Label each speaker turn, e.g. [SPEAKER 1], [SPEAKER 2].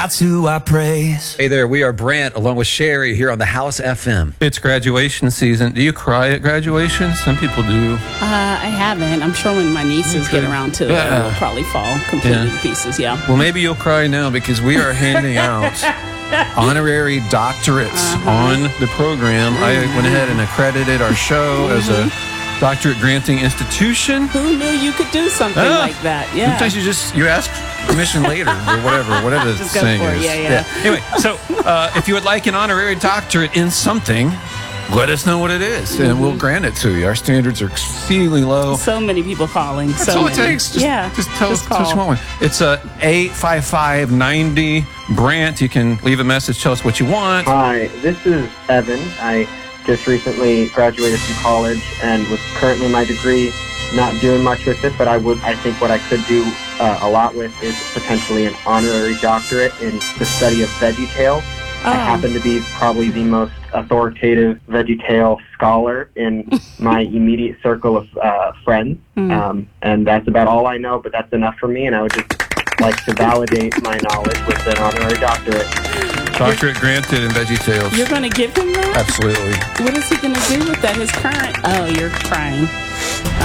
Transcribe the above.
[SPEAKER 1] That's who I praise.
[SPEAKER 2] Hey there, we are Brant along with Sherry here on the House FM.
[SPEAKER 3] It's graduation season. Do you cry at graduation? Some people do.
[SPEAKER 4] I haven't. I'm sure when my nieces get around to it, it'll probably fall completely to pieces, yeah.
[SPEAKER 3] Well, maybe you'll cry now because we are handing out honorary doctorates on the program. I went ahead and accredited our show as a doctorate granting institution.
[SPEAKER 4] Who knew you could do something like that? Yeah.
[SPEAKER 3] Sometimes you ask permission later or whatever the
[SPEAKER 4] Just go
[SPEAKER 3] saying
[SPEAKER 4] for it.
[SPEAKER 3] is.
[SPEAKER 4] Yeah.
[SPEAKER 3] Anyway, so if you would like an honorary doctorate in something, let us know what it is, and we'll grant it to you. Our standards are exceedingly low.
[SPEAKER 4] So many people calling.
[SPEAKER 3] That's all it takes. Just tell us
[SPEAKER 4] call.
[SPEAKER 3] a small one. It's 855-90-BRANT. You can leave a message, tell us what you want.
[SPEAKER 5] Hi, this is Evan. I just recently graduated from college and was currently my degree, not doing much with it, but I think what I could do a lot with is potentially an honorary doctorate in the study of VeggieTales. I happen to be probably the most authoritative VeggieTale scholar in my immediate circle of friends, and that's about all I know, but that's enough for me, and I would just like to validate my knowledge with an honorary doctorate.
[SPEAKER 3] Doctorate granted in VeggieTales.
[SPEAKER 4] You're going to give him that?
[SPEAKER 3] Absolutely.
[SPEAKER 4] What is he going to do with that? His current... Oh, you're crying.